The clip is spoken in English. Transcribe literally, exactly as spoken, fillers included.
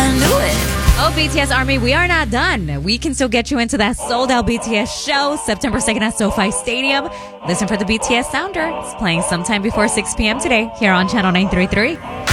knew it. Oh, B T S Army, we are not done. We can still get you into that sold-out B T S show September second at SoFi Stadium. Listen for the B T S Sounder. It's playing sometime before six p.m. today here on Channel nine thirty-three.